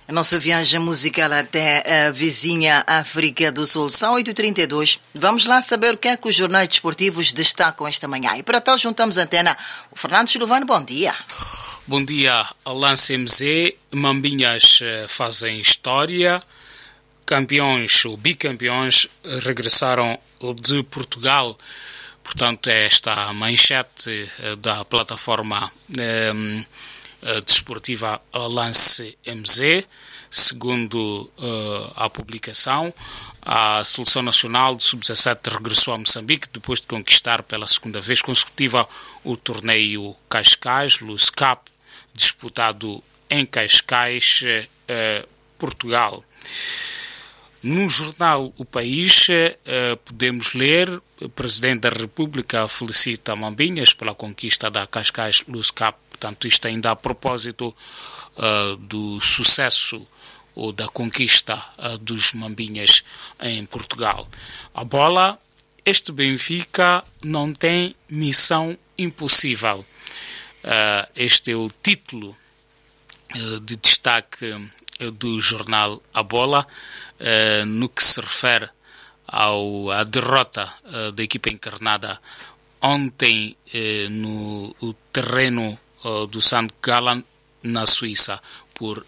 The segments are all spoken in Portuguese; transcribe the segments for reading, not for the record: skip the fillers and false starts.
A nossa viagem musical até a vizinha África do Sul. São 8h32. Vamos lá saber o que é que os jornais desportivos destacam esta manhã. E para tal juntamos a antena. O Fernando Silvano, bom dia. Bom dia, Alain CMZ. Mambinhas fazem história. Campeões ou bicampeões regressaram de Portugal. Portanto, é esta manchete da plataforma desportiva Lance MZ. Segundo a publicação, a Seleção Nacional de Sub-17 regressou a Moçambique depois de conquistar pela segunda vez consecutiva o torneio Cascais, Luz Cup, disputado em Cascais, Portugal. No jornal O País, podemos ler: o Presidente da República felicita Mambinhas pela conquista da Cascais Luz Cup. Portanto, isto ainda a propósito do sucesso ou da conquista dos Mambinhas em Portugal. A bola, este Benfica não tem missão impossível. Este é o título de destaque do jornal A Bola, no que se refere à derrota da equipa encarnada ontem no terreno do St. Gallen, na Suíça, por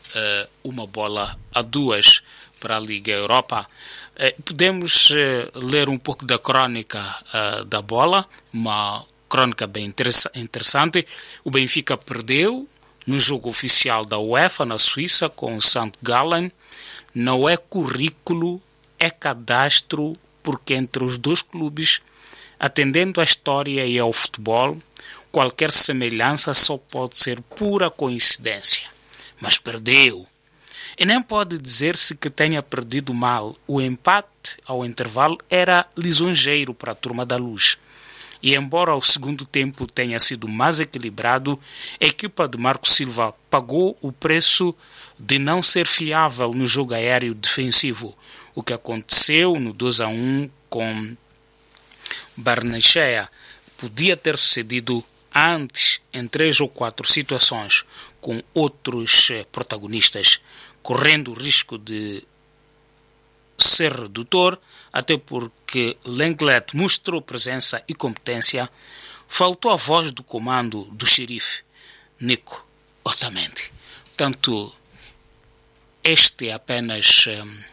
1-2 para a Liga Europa. Podemos ler um pouco da crônica da bola, uma crônica bem interessante. O Benfica perdeu no jogo oficial da UEFA na Suíça com o St. Gallen. Não é currículo, é cadastro, porque entre os dois clubes, atendendo à história e ao futebol, qualquer semelhança só pode ser pura coincidência. Mas perdeu. E nem pode dizer-se que tenha perdido mal. O empate ao intervalo era lisonjeiro para a Turma da Luz. E embora o segundo tempo tenha sido mais equilibrado, a equipa de Marco Silva pagou o preço de não ser fiável no jogo aéreo defensivo. O que aconteceu no 2-1 com Barnechea podia ter sucedido antes em 3 ou 4 situações com outros protagonistas, correndo o risco de ser redutor, até porque Lenglet mostrou presença e competência. Faltou a voz do comando do xerife, Nico Otamendi. Portanto, este é apenas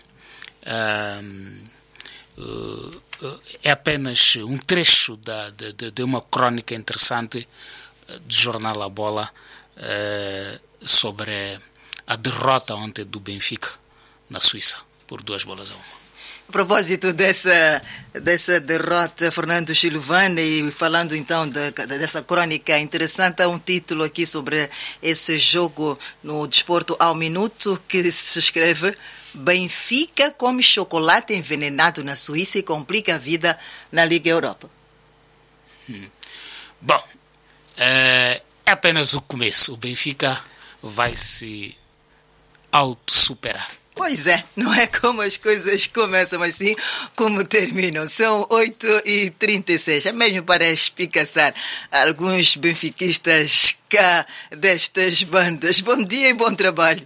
um trecho de uma crônica interessante do jornal A Bola sobre a derrota ontem do Benfica na Suíça por 2-1. A propósito dessa derrota, Fernando Silvano, e falando então dessa crônica interessante, há um título aqui sobre esse jogo no Desporto ao Minuto que se escreve: Benfica come chocolate envenenado na Suíça e complica a vida na Liga Europa. Bom, é apenas o começo. O Benfica vai se autossuperar. Pois é, não é como as coisas começam, mas sim como terminam. São 8h36. É mesmo para espicaçar alguns benfiquistas cá destas bandas. Bom dia e bom trabalho.